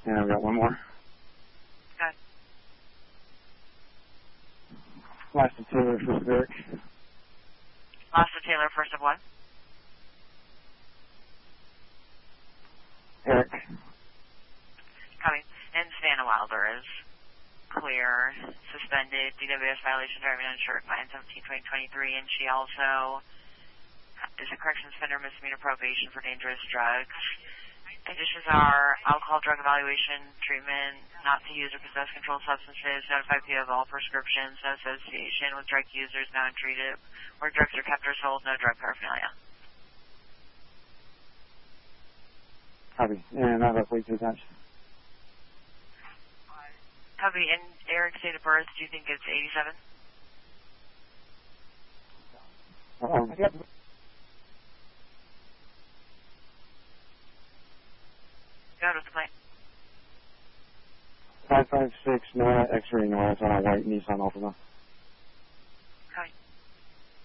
And I've got one more. Good. Last of Taylor, first of Eric. Last of Taylor, first of what? Eric. Coming. And Savannah Wilder is clear, suspended, DWS violation, driving uninsured, 9/17/2023, and she also is a corrections offender, misdemeanor probation for dangerous drugs. Conditions are alcohol, drug evaluation, treatment, not to use or possess controlled substances, notify PO of all prescriptions, no association with drug users, no untreated, where drugs are kept or sold, no drug paraphernalia. Copy. And I'll have please attached. Copy. And Eric's date of birth, do you think it's 87? Yep. Go ahead with the claim. 556 Nora X-ray North on a white Nissan Altima.